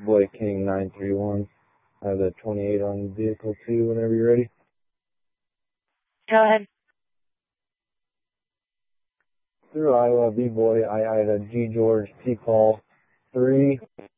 Boy King 931. I have the 28 on vehicle 2 whenever you're ready. Go ahead. Through Iowa, B-Boy, I Ida, G George, T Call 3.